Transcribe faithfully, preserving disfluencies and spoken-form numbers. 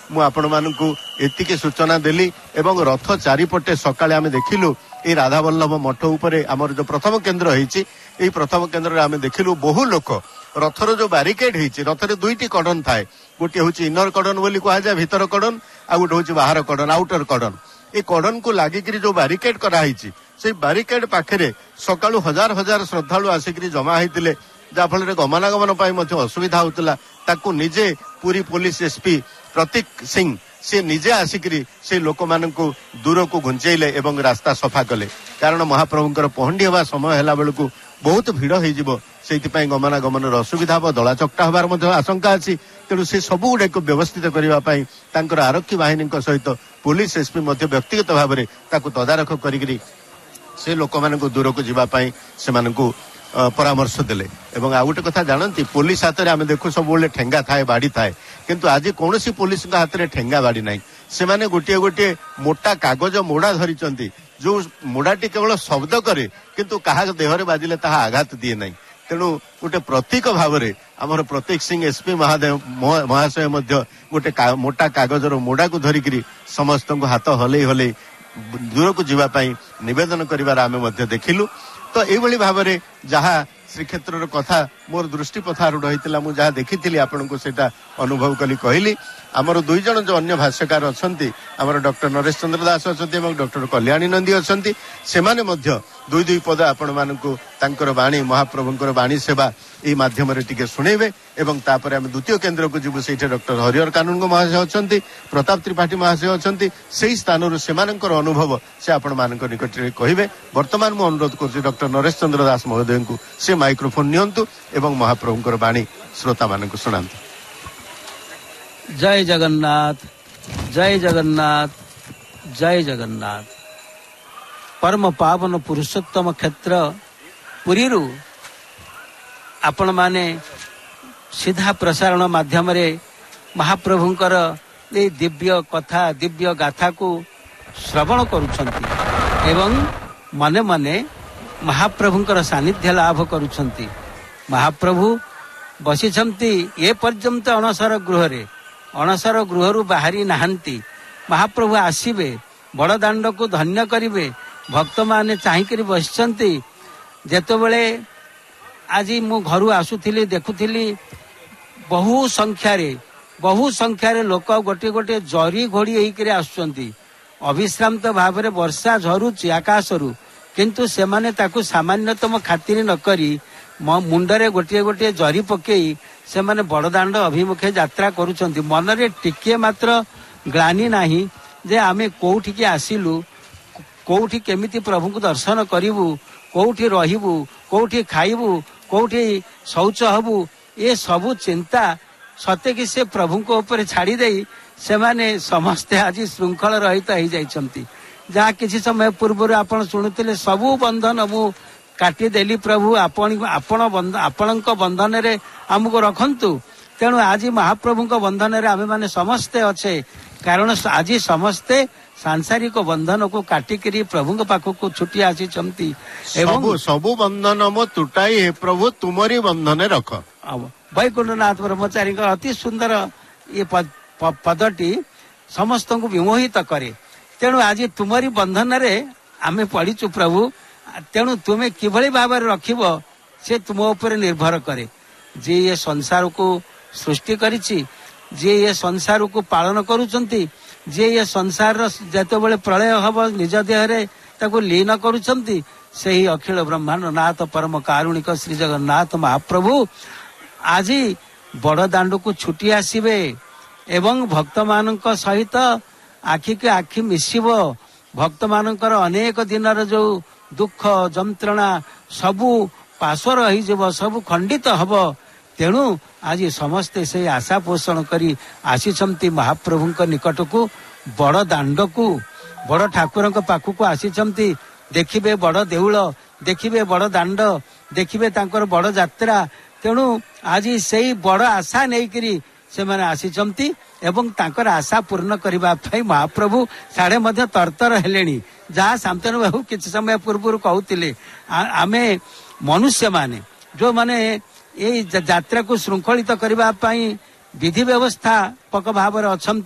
मु आपण मानकु एतिके सूचना देली एवं रथ चारिपटे सकाळे आमे देखिलु ए राधा वल्लभ मठ उपरे आमर जो प्रथम केन्द्र होईची ए प्रथम केन्द्र आमे देखिलु बहु लोक रथर जो बैरिकेड होईची रथरे दुईटी कड़न थाए गोटे होची इनर कड़न बोली कहा जाए भीतर कड़न आ गोटे होची बाहर कड़न आउटर कड़न ए कड़न को लागिकरी जो बैरिकेड करा होईची से बैरिकेड पाखरे सकाळु हजार हजार श्रद्धालु आसिकरी जमा होइतिले जा फल गमनागमन पाई मध्य असुविधा होतला ताकू निजे पूरी पुलिस एसपी प्रतीक सिंह से निजे आसिकरी से लोक मानकु दूर को घुंचेइले एवं रास्ता सफा कले कारण महाप्रभुंकर पहंडी हवा समय हैला बेलकु बहुत भीड़ हो जिवो सेति गमनागमन असुविधा हम दला चकटा हबार मध्य आशंका अछि तेणु से सबु गुडे को व्यवस्थित करबा पई तांकर आरक्षी बाहिनी सहित पुलिस एसपी मध्य व्यक्तिगत भाव में ताकू तदारख करिकरी से लोक मानकु दूर को जीवा पई से मानकु परामर्श देले एवं आ गोटे कथा जानती पुलिस हाथ में आम देखु सब ठेंगा थाए बाड़ी थाए किंतु आज कौन पुलिस हाथ में ठेंगा बाड़ी ना से माने गोटे गोटे मोटा कागज मोड़ा धरी जो मोड़ाटी केवल शब्द करे किंतु कहा देहरे बाजिले ताहा आघात दिए ना तेणु गोटे प्रतीक भाव में आमर प्रतीक सिंह एसपी महादेव महाशय गोटे का, मोटा कागजर मोड़ा को धरिकी समस्त को हाथ हलई हलई दूर को जीवाई निवेदन कर आम देखिलु तो यही भाव में जहाँ श्रीक्षेत्र कथा मोर दृष्टि पथारूढ़ होता मुझे जहाँ देखी आपन को सेटा अनुभव कली कहली आमर दुई जन जो अन्य भाष्यकार अच्छा आमर डॉक्टर नरेश चंद्र दास अच्छा डॉक्टर कल्याणी नंदी अच्छा से दुई दुई पद आपण मानकु तांकर बाणी महाप्रभुंकर बाणी सेवा ये माध्यम टिके शुणेबे एवं तापर आम द्वितीय केन्द्र को जीवु सेठी डॉक्टर हरिहर कानून महाशय अच्छा प्रताप त्रिपाठी महाशय अच्छा से स्थान से अनुभव से आपण मान निकट में कहे वर्तमान मु अनुरोध कर डॉक्टर नरेश चंद्र दास महोदय को से माइक्रोफोन नियंतु एवं महाप्रभुंकर बाणी श्रोता मान शुणांतु। जय जगन्नाथ जय जगन्नाथ जय जगन्नाथ। परम पावन पुरुषोत्तम क्षेत्र पुरी आपण माने सीधा प्रसारण माध्यम रे महाप्रभुंकर ए दिव्य कथा दिव्य गाथा को श्रवण करुछंती एवं मने मने महाप्रभुंकर सानिध्य लाभ करुछंती। महाप्रभु बसिछंती ए पर्यंत अणसर गृह रे अणसर गृह बाहरी नाहंती महाप्रभु आसीबे बड़ दांड को धन्य करिवे भक्त माने चाहिकरी बसिछंती जेतेबेले आज मु घर आसुथिली देखुथिली बहु संख्यार बहु संख्यार लोक गोटे गोटे जरी घोड़ी होकर आसुचंती अविश्रांत भाव में वर्षा झरुची आकाशरू किंतु सेमाने ताकू सामान्यतम खातिर न करी मुंडरे गोटे गोटे जरी पकई से माने बड़दाण्ड अभिमुखे यात्रा करुचंती मनरे टिके मात्र ग्लानि नाही जे आमे कोउठी आसिलु कोउठी केमिति प्रभु को दर्शन करिवु कोउठी रहिबु कोउठी खाइबु कोउठी शौच हबु ये सबु चिंता सत्य कि से प्रभु को ऊपर छाड़ी देई से माने समस्ते आज श्रृंखल रहित हो जाइछंती जहाँ किसी समय पूर्व आपण शुणुते सबु बंधन मु काटिदेली प्रभु आपण आपण आपणक बंधन रे हमको रखंतु तेणु आज महाप्रभु बंधन रे आमे माने समस्ते अच्छे कारण आज समस्ते सांसारिक बंधन को काटिकरी प्रभु पाख को छुट्टी आसी एवं सबु बंधन मो तुटाई हे प्रभु तुमरी बंधन रख वैकुंठनाथ ब्रह्मचारी अति सुंदर ये पदटी समस्त को विमोहित करे तेणु आज तुमरी बंधन रे आमे पड़ीचु प्रभु तेणु तुम्हें किभली भाव रखिब से तुम ऊपर निर्भर करे जे ये संसार को सृष्टि करिछि जे ये संसार को पालन करुचंती जे ये संसार जते बेले प्रलय हब निज देहरे ताको लीन करुचंती सेही अखिल ब्रह्मांड नाथ परम कारुणिक श्री जगन्नाथ महाप्रभु आज बड़ दांड को छुटी आसीबे एवं भक्त मानक सहित आखि के आखि मिसिब भक्त मानकर अनेक दिनर जो दुख जंत्रणा सबु पास रही जब सबु खंडित हब तेणु आज समस्ते से आशा पोषण करी आसीचंती महाप्रभु निकट को बड़ दांड को बड़ ठाकुर पाख को आसीचंती देखिबे बड़ देउल देखिबे बड़ दांड देखिबे तांकर बड़ यात्रा तेणु आज से बड़ आशा नहीं से माने आसीचंती एवं तांकर आशा पूर्ण करबा पई महाप्रभु साढ़े मध्य तरतर हेलेनी जहाँ शांतनु बाबू किसी समय पूर्व कहते आमे मनुष्य माने जो माने ये यात्रा को श्रृंखलित करबा पई विधि व्यवस्था पक भाव अच्छा